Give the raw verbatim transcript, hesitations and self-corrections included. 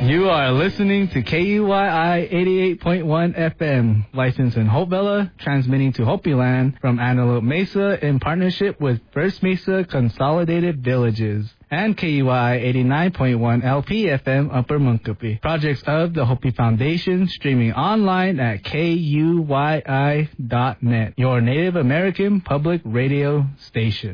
You are listening to K U Y I eighty-eight point one F M, licensed in Hopevilla, transmitting to Hopi Land from Antelope Mesa in partnership with First Mesa Consolidated Villages, and K U Y I eighty-nine point one L P F M Upper Munkapi. Projects of the Hopi Foundation, streaming online at K U Y I dot net, your Native American public radio station.